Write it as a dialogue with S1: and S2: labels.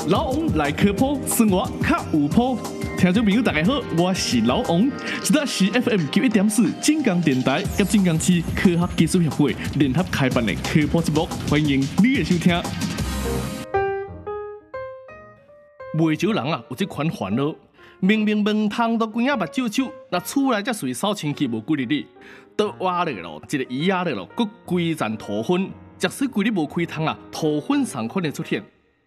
S1: 老王来科普，生活较有谱。听众朋友大家好，我是老王，这是 FM91.4金港电台甲金港市科学技术协会联合开办的科普节目，欢迎你的收听。卖酒人啊，有这款烦恼，明明门窗都关啊目睭睭，那厝内才随扫清气无几日哩，倒挖咧咯，一个椅仔咧咯，佮规站涂粉，假使规日无开窗啊，涂粉上可能出现。